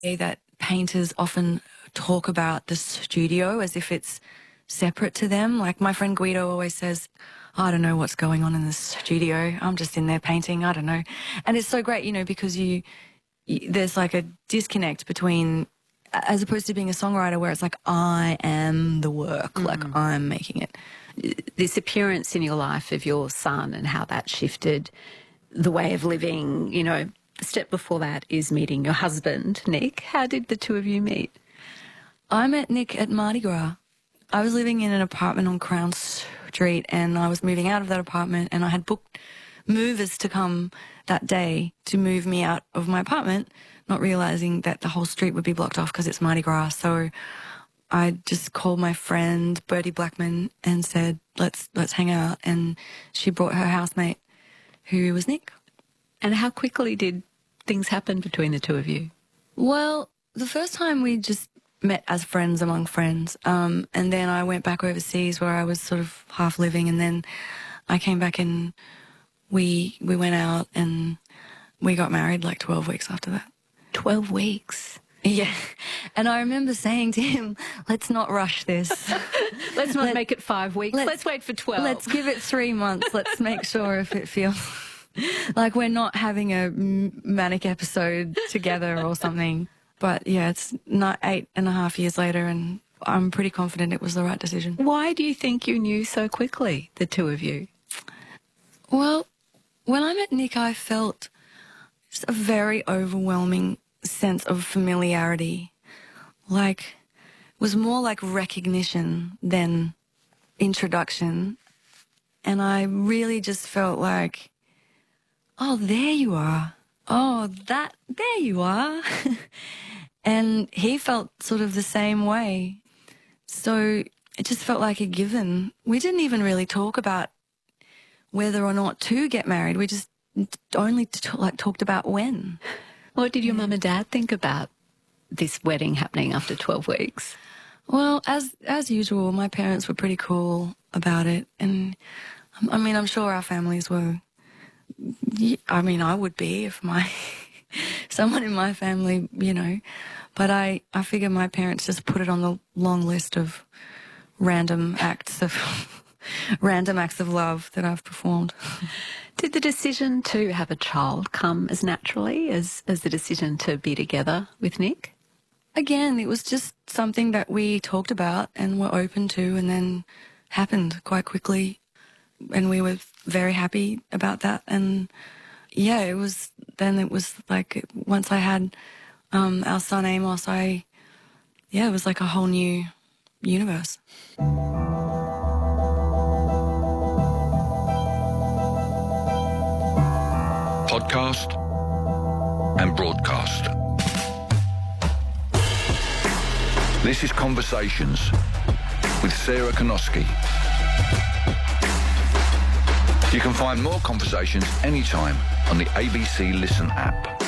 That painters often talk about the studio as if it's separate to them. Like my friend Guido always says, I don't know what's going on in the studio. I'm just in there painting. I don't know. And it's so great, you know, because there's like a disconnect between, as opposed to being a songwriter where it's like, I am the work, like I'm making it. This appearance in your life of your son and how that shifted the way of living, you know, the step before that is meeting your husband, Nick. How did the two of you meet? I met Nick at Mardi Gras. I was living in an apartment on Crown Street and I was moving out of that apartment and I had booked movers to come that day to move me out of my apartment, not realising that the whole street would be blocked off because it's Mardi Gras. So I just called my friend Bertie Blackman and said, let's hang out. And she brought her housemate, who was Nick. And how quickly did things happen between the two of you? Well, the first time we just met as friends among friends. And then I went back overseas where I was sort of half living. And then I came back and we went out and we got married like 12 weeks after that. 12 weeks? Yeah. And I remember saying to him, let's not rush this. Let's not make it 5 weeks. Let's wait for 12. Let's give it 3 months. Let's make sure if it feels like we're not having a manic episode together or something. But yeah, it's not 8.5 years later and I'm pretty confident it was the right decision. Why do you think you knew so quickly, the two of you? Well, when I met Nick, I felt just a very overwhelming sense of familiarity. Like, it was more like recognition than introduction. And I really just felt like, oh, there you are. Oh, there you are. And he felt sort of the same way. So it just felt like a given. We didn't even really talk about whether or not to get married. We just only talked about when. What did your mum and dad think about this wedding happening after 12 weeks? Well, as usual, my parents were pretty cool about it. And, I mean, I'm sure our families were. I mean, I would be if someone in my family, you know. But I figure my parents just put it on the long list of random acts of love that I've performed. Did the decision to have a child come as naturally as the decision to be together with Nick? Again, it was just something that we talked about and were open to and then happened quite quickly. And we were very happy about that. And yeah, it was like once I had our son Amos, it was like a whole new universe. Podcast and broadcast. This is Conversations with Sarah Konoski. You can find more conversations anytime on the ABC Listen app.